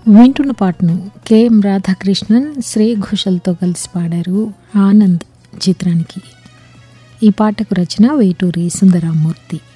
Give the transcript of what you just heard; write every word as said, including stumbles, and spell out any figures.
వింటున్న పాటను కెఎం రాధాకృష్ణన్ శ్రేయ ఘోషల్తో కలిసి పాడారు ఆనంద్ చిత్రానికి. ఈ పాటకు రచన వేటూరి సుందరమూర్తి.